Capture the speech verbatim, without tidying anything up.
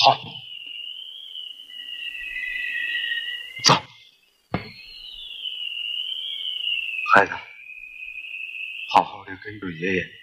好，走，孩子，好好的跟着爷爷